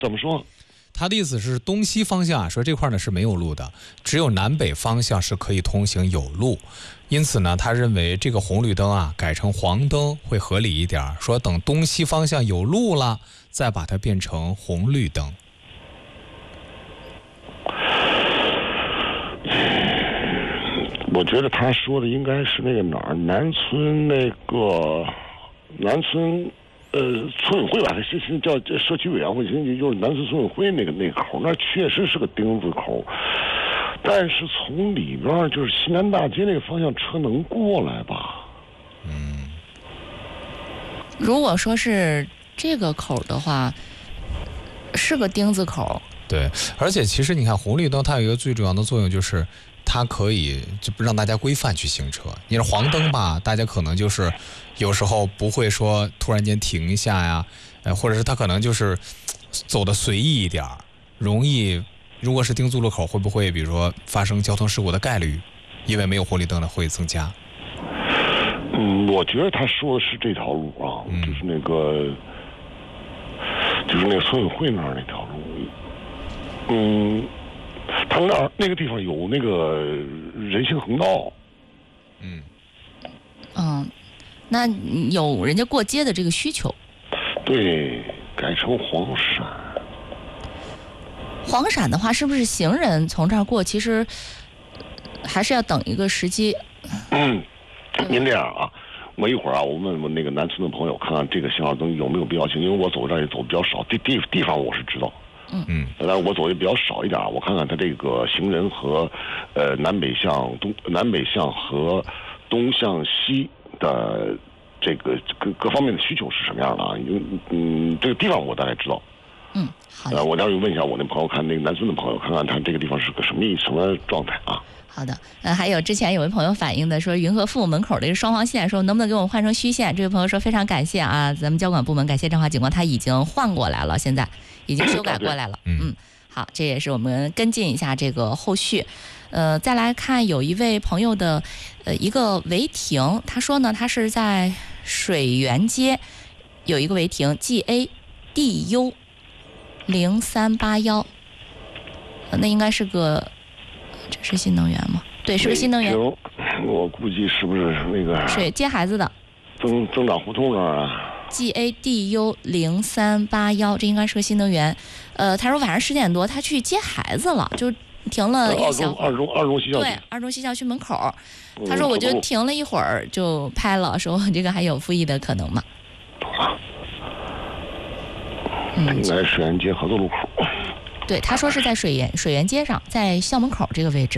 怎么说？ 他的意思是东西方向说这块呢是没有路的，只有南北方向是可以通行有路。因此呢，他认为这个红绿灯啊改成黄灯会合理一点，说等东西方向有路了，再把它变成红绿灯。 我觉得他说的应该是那个哪儿，南村村委会吧，是叫社区委员会，就是南村村委会那个口，那确实是个丁字口，但是从里边就是西南大街那个方向车能过来吧？ 如果说是这个口的话，是个丁字口。 对，而且其实你看红绿灯，它有一个最重要的作用就是。它可以就让大家规范去行车。你是黄灯吧，大家可能就是有时候不会说突然间停一下呀，或者是他可能就是走的随意一点，容易。如果是丁字路口，会不会比如说发生交通事故的概率，因为没有红绿灯的会增加？ 我觉得他说的是这条路啊，就是那个村委会那儿那条路，他那个地方有那个人行横道， 那有人家过街的这个需求。 对，改成黄闪。 黄闪的话，是不是行人从这儿过，其实还是要等一个时机？ 您这样啊，我一会儿啊，我问问那个南村的朋友，看看这个信号灯有没有必要性，因为我走这儿也走比较少，地方我是知道。但我走的比较少一点，我看看他这个行人和南北向和东向西的这个各方面的需求是什么样的啊？这个地方我大概知道。 好的。 我待会问一下我那朋友，看那个南村的朋友，看看他这个地方是个什么状态啊？ 好的。还有之前有位朋友反映的说，云和父母门口的这个双黄线，说能不能给我们换成虚线？这位朋友说非常感谢啊，咱们交管部门感谢振华警官，他已经换过来了，现在已经修改过来了。好，这也是我们跟进一下这个后续。再来看有一位朋友的一个违停，他说呢，他是在水源街有一个违停 GADU 0381，那应该是个，这是新能源吗？对，是个新能源。 我估计是不是那个水接孩子的增长胡同那儿啊 ？GADU 0381，这应该是个新能源。他说晚上10点多他去接孩子了，就停了一小会儿。 二中西校区。 对，二中西校区门口。他说我就停了一会儿就拍了，说这个还有复议的可能吗？ 应该是水源街合作路口。 对，他说是在水源街上，在校门口这个位置。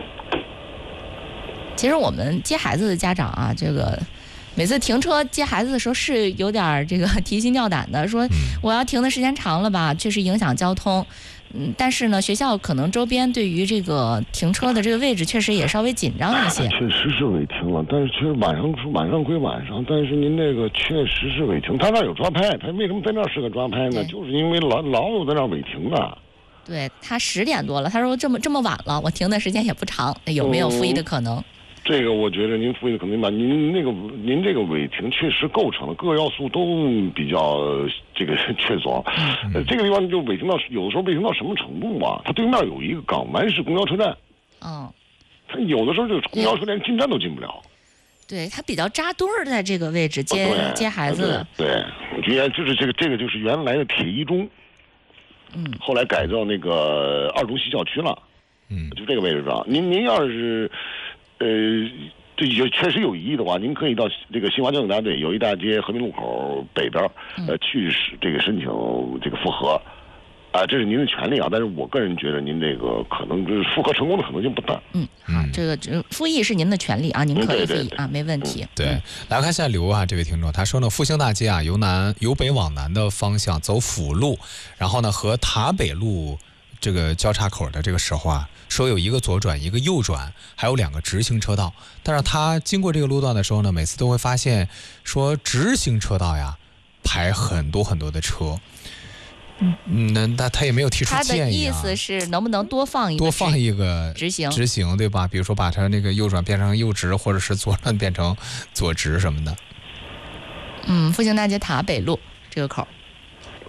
其实我们接孩子的家长啊，这个每次停车接孩子的时候是有点这个提心吊胆的，说我要停的时间长了吧，确实影响交通。但是呢，学校可能周边对于这个停车的这个位置确实也稍微紧张一些。 确实是违停了，但是确实晚上归晚上，但是您这个确实是违停。他那有抓拍，他为什么在那是个抓拍呢？就是因为老有在那违停的。对， 他10点多了，他说这么晚了，我停的时间也不长，有没有复议的可能？ 这个我觉得您复议的可能吧，您这个违停确实构成了各个要素都比较这个确凿。这个地方就违停到有的时候违停到什么程度啊？它对面有一个港湾式公交车站。它有的时候这个公交车连进站都进不了。 对，它比较扎堆儿在这个位置接孩子的。 对，我觉得就是这个就是原来的铁一中。后来改造那个二中西校区了。就这个位置上，您要是。这确实有疑义的话，您可以到这个新华交警大队友谊大街和平路口北边，去这个申请这个复核，这是您的权利啊。但是我个人觉得您这个可能就是复核成功的可能性不大。 好，这个复议是您的权利啊，您可以复议啊，没问题。 对，来看下刘啊，这位听众他说呢，复兴大街啊，由北往南的方向走辅路，然后呢和塔北路这个交叉口的这个时候啊。说有一个左转一个右转，还有2个直行车道，但是他经过这个路段的时候呢，每次都会发现说直行车道呀排很多的车。那他也没有提出建议啊。他的意思是能不能多放一个直行对吧？比如说把他那个右转变成右直，或者是左转变成左直什么的。 复兴大街塔北路这个口。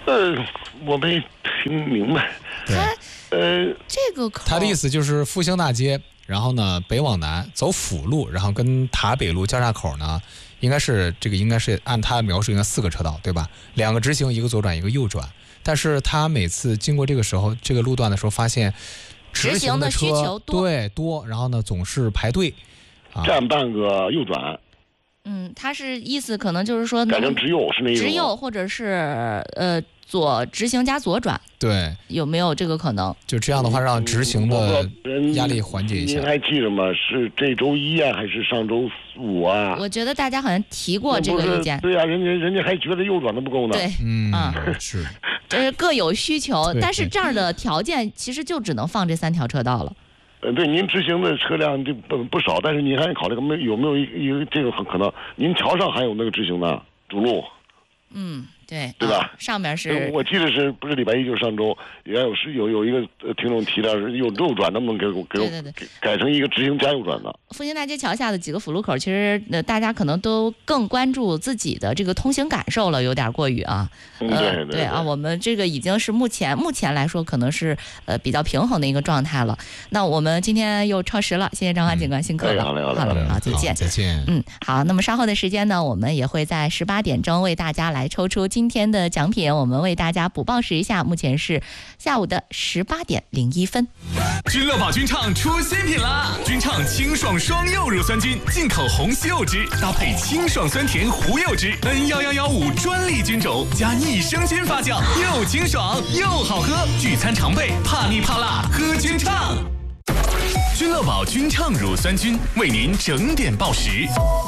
我没听明白。 这个口他的意思就是复兴大街，然后呢北往南走辅路，然后跟塔北路交叉口呢，应该是按他的描述应该4个车道，对吧？2个直行，1个左转，1个右转。但是他每次经过这个路段的时候，发现直行的车需求多，然后呢总是排队， 占半个右转。 他是意思可能就是说改成直右是那意思。 直右或者是左直行加左转， 对， 有没有这个可能？ 就这样的话，让直行的压力缓解一下。 您还记得吗？是这周1啊，还是上周5啊？ 我觉得大家好像提过这个意见。 对呀，人家还觉得右转的不够呢。 对， 是， 这是各有需求，但是这样的条件其实就只能放这3条车道了。 对，您直行的车辆就不少，但是您还考虑有没有一个这个可能？您桥上还有那个直行的主路。 对吧？ 上面是， 我记得是不是礼拜1就是上周，也有一个听众提到是右转，能不能给我改成一个直行加右转的？ 复兴大街桥下的几个辅路口，其实大家可能都更关注自己的这个通行感受了，有点过于啊。对啊，我们这个已经是目前来说可能是比较平衡的一个状态了。那我们今天又超时了，谢谢张华警官辛苦了。好，再见。 再见。 好，那么稍后的时间呢，我们也会在18点钟为大家来抽出今天的奖品，我们为大家补报时一下，目前是下午的18点01分。 君乐宝君畅出新品啦！君畅清爽双柚乳酸菌，进口红西柚汁，搭配清爽酸甜胡柚汁，N11115专利菌种，加益生菌发酵，又清爽又好喝。聚餐常备，怕腻怕辣，喝君畅。君乐宝君畅乳酸菌为您整点报时。